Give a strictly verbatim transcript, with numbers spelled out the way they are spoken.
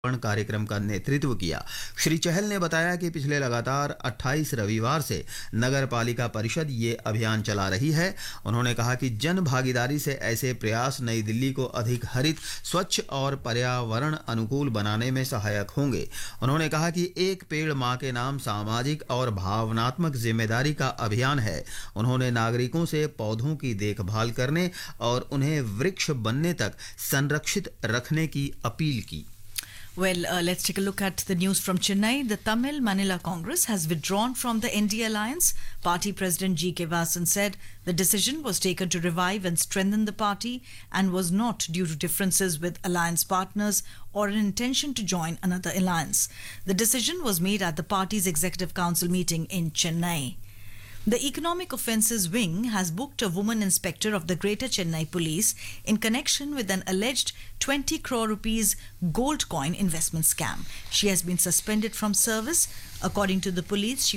कार्यक्रम का नेतृत्व किया। श्री चहल ने बताया कि पिछले लगातार अट्ठाईस रविवार से नगर पालिका परिषद ये अभियान चला रही है। उन्होंने कहा कि जन भागीदारी से ऐसे प्रयास नई दिल्ली को अधिक हरित, स्वच्छ और पर्यावरण अनुकूल बनाने में सहायक होंगे। उन्होंने कहा कि एक पेड़ मां के नाम सामाजिक और भावनात्मक जिम्मेदारी का अभियान है। उन्होंने नागरिकों से पौधों की देखभाल करने और उन्हें वृक्ष बनने तक संरक्षित रखने की अपील की। Well, uh, let's take a look at the news from Chennai. The Tamil Manila Congress has withdrawn from the N D A alliance. Party President G K Vasan said the decision was taken to revive and strengthen the party and was not due to differences with alliance partners or an intention to join another alliance. The decision was made at the party's Executive Council meeting in Chennai. The Economic Offences Wing has booked a woman inspector of the Greater Chennai Police in connection with an alleged twenty crore rupees gold coin investment scam. She has been suspended from service. According to the police, she